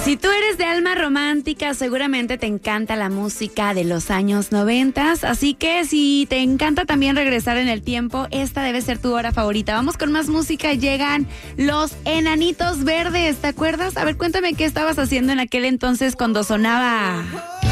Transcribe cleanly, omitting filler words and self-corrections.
Si tú eres de alma romántica, seguramente te encanta la música de los años 90, así que si te encanta también regresar en el tiempo, esta debe ser tu hora favorita. Vamos con más música, llegan los Enanitos Verdes, ¿te acuerdas? A ver, cuéntame qué estabas haciendo en aquel entonces cuando sonaba